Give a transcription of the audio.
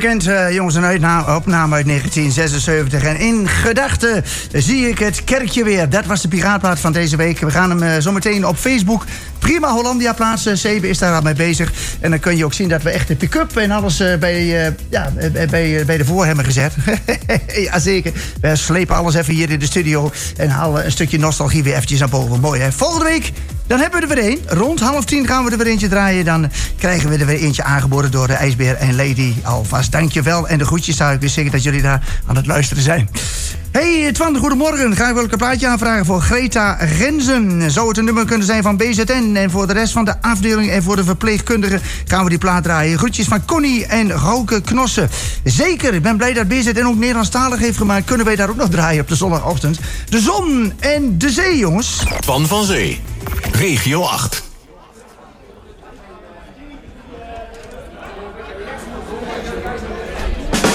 Kent, jongens, een opname uit 1976. En in gedachten zie ik het kerkje weer. Dat was de piraatplaat van deze week. We gaan hem zometeen op Facebook Prima Hollandia plaatsen. Sebe is daar al mee bezig. En dan kun je ook zien dat we echt de pick-up en alles bij de voor hebben gezet. Jazeker. We slepen alles even hier in de studio. En halen een stukje nostalgie weer eventjes naar boven. Mooi, hè? Volgende week, dan hebben we er weer één. Rond 9:30 gaan we er weer eentje draaien. Dan krijgen we er weer eentje aangeboden door de IJsbeer en Lady. Alvast dankjewel. En de groetjes zou ik weer zeggen dat jullie daar aan het luisteren zijn. Hey Twan, goedemorgen. Ga ik wel een plaatje aanvragen voor Greta Renzen. Zou het een nummer kunnen zijn van BZN? En voor de rest van de afdeling en voor de verpleegkundigen gaan we die plaat draaien. Groetjes van Connie en Rauke Knossen. Zeker, ik ben blij dat BZN ook Nederlandstalig heeft gemaakt. Kunnen wij daar ook nog draaien op de zondagochtend. De zon en de zee, jongens. Twan van Zee, Regio 8.